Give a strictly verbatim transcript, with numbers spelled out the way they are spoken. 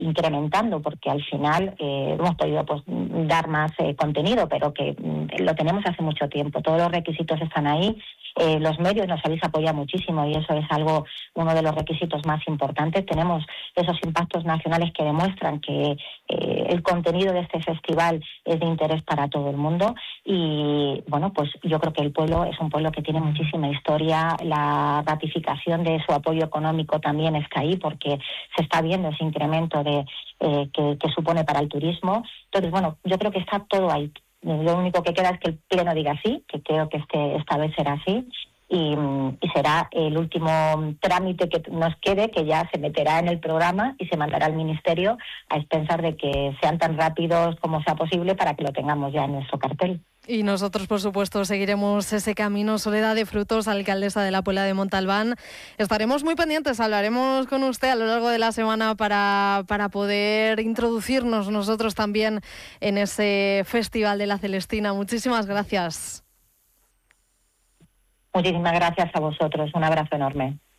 incrementando, porque al final eh, hemos podido pues dar más eh, contenido, pero que mm, lo tenemos hace mucho tiempo. Todos los requisitos están ahí. Eh, los medios nos habéis apoyado muchísimo y eso es algo, uno de los requisitos más importantes. Tenemos esos impactos nacionales que demuestran que eh, el contenido de este festival es de interés para todo el mundo y bueno, pues yo creo que el pueblo es un pueblo que tiene muchísima historia. La ratificación de su apoyo económico también está ahí porque se está viendo ese incremento de eh, que, que supone para el turismo. Entonces, bueno, yo creo que está todo ahí. Lo único que queda es que el Pleno diga sí, que creo que este esta vez será así, y, y será el último trámite que nos quede, que ya se meterá en el programa y se mandará al Ministerio a expensar de que sean tan rápidos como sea posible para que lo tengamos ya en nuestro cartel. Y nosotros, por supuesto, seguiremos ese camino. Soledad de Frutos, alcaldesa de la Puebla de Montalbán. Estaremos muy pendientes, hablaremos con usted a lo largo de la semana para, para poder introducirnos nosotros también en ese Festival de la Celestina. Muchísimas gracias. Muchísimas gracias a vosotros. Un abrazo enorme.